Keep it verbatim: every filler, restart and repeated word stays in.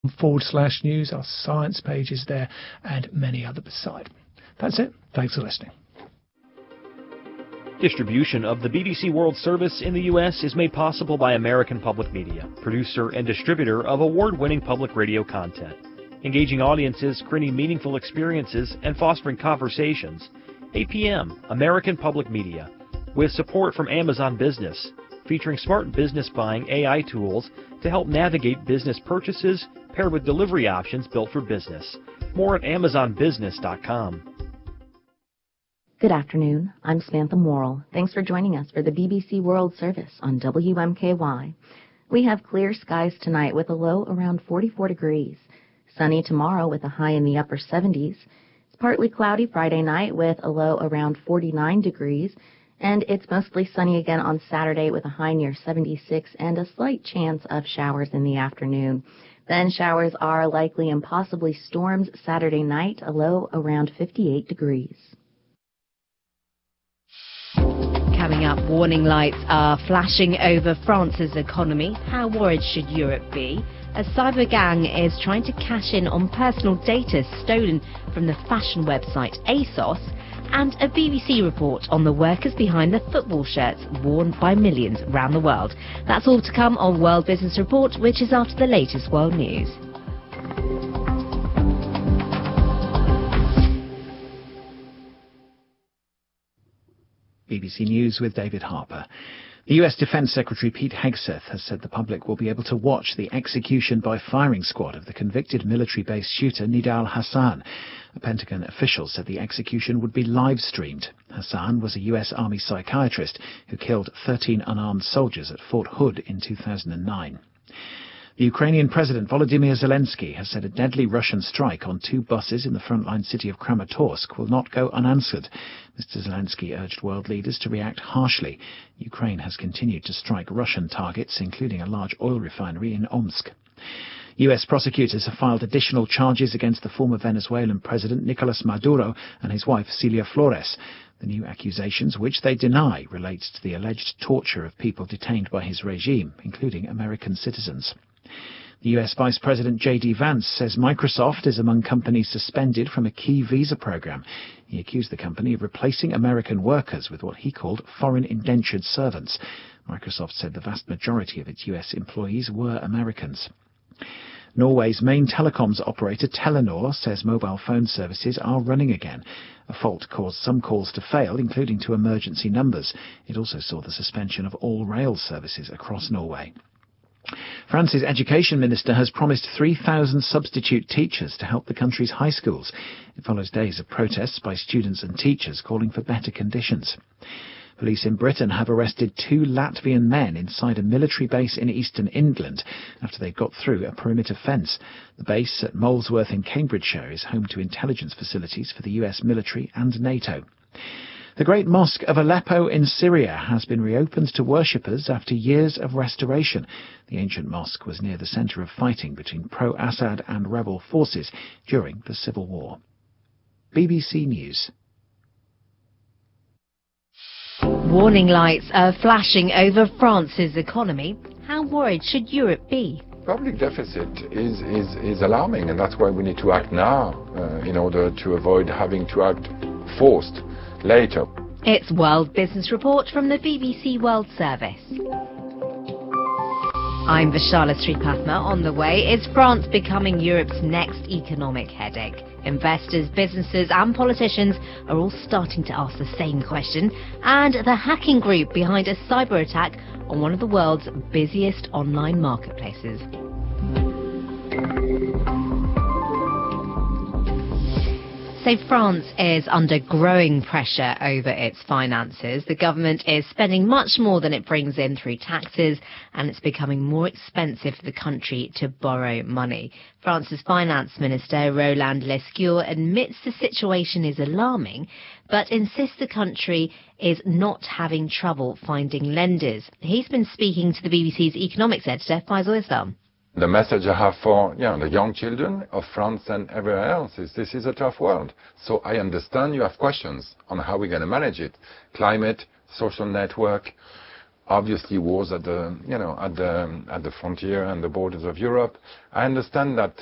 forward slash news. Our science page is there, and many other beside. That's it. Thanks for listening. Distribution of the B B C World Service in the U S is made possible by American Public Media, producer and distributor of award-winning public radio content. Engaging audiences, creating meaningful experiences, and fostering conversations. A P M, American Public Media, with support from Amazon Business, featuring smart business buying A I tools to help navigate business purchases paired with delivery options built for business. More at amazon business dot com. Good afternoon. I'm Samantha Morrill. Thanks for joining us for the B B C World Service on W M K Y. We have clear skies tonight with a low around forty-four degrees. Sunny tomorrow with a high in the upper seventies. It's partly cloudy Friday night with a low around forty-nine degrees. And it's mostly sunny again on Saturday with a high near seventy-six and a slight chance of showers in the afternoon. Then showers are likely and possibly storms Saturday night, a low around fifty-eight degrees. Coming up, warning lights are flashing over France's economy. How worried should Europe be? A cyber gang is trying to cash in on personal data stolen from the fashion website ASOS, and a B B C report on the workers behind the football shirts worn by millions around the world. That's all to come on World Business Report, which is after the latest world news. B B C News with David Harper. The U S Defense Secretary Pete Hegseth has said the public will be able to watch the execution by firing squad of the convicted military-based shooter Nidal Hasan. A Pentagon official said the execution would be live-streamed. Hasan was a U S Army psychiatrist who killed thirteen unarmed soldiers at Fort Hood in two thousand nine. The Ukrainian President Volodymyr Zelensky has said a deadly Russian strike on two buses in the frontline city of Kramatorsk will not go unanswered. Mister Zelensky urged world leaders to react harshly. Ukraine has continued to strike Russian targets, including a large oil refinery in Omsk. U S prosecutors have filed additional charges against the former Venezuelan president Nicolas Maduro and his wife Celia Flores. The new accusations, which they deny, relates to the alleged torture of people detained by his regime, including American citizens. The U S Vice President J D Vance says Microsoft is among companies suspended from a key visa program. He accused the company of replacing American workers with what he called foreign indentured servants. Microsoft said the vast majority of its U S employees were Americans. Norway's main telecoms operator Telenor says mobile phone services are running again. A fault caused some calls to fail, including to emergency numbers. It also saw the suspension of all rail services across Norway. France's education minister has promised three thousand substitute teachers to help the country's high schools. It follows days of protests by students and teachers calling for better conditions. Police in Britain have arrested two Latvian men inside a military base in eastern England after they got through a perimeter fence. The base at Molesworth in Cambridgeshire is home to intelligence facilities for the U S military and NATO. The Great Mosque of Aleppo in Syria has been reopened to worshippers after years of restoration. The ancient mosque was near the centre of fighting between pro-Assad and rebel forces during the civil war. B B C News. Warning lights are flashing over France's economy. How worried should Europe be? Public deficit is, is, is alarming, and that's why we need to act now uh, in order to avoid having to act forced later. It's World Business Report from the B B C World Service. I'm Vishala Sripathma. On the way, is France becoming Europe's next economic headache? Investors, businesses and politicians are all starting to ask the same question. And the hacking group behind a cyber attack on one of the world's busiest online marketplaces. So France is under growing pressure over its finances. The government is spending much more than it brings in through taxes, and it's becoming more expensive for the country to borrow money. France's finance minister, Roland Lescure, admits the situation is alarming, but insists the country is not having trouble finding lenders. He's been speaking to the B B C's economics editor, Faisal Islam. The message I have for you know, the young children of France and everywhere else is this is a tough world. So I understand you have questions on how we're going to manage it. Climate, social network, obviously wars at the, you know, at the, at the frontier and the borders of Europe. I understand that